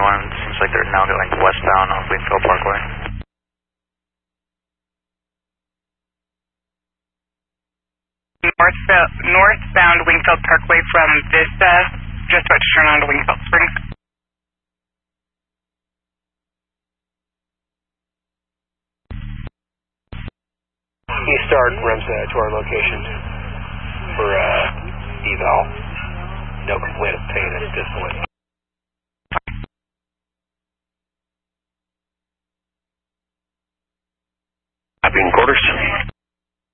1, seems like they're now going westbound on Wingfield Parkway. Northbound Wingfield Parkway from Vista, just about to turn on to Wingfield Springs. Eastart Remsa to our location for eval. No complaint of pain at this point.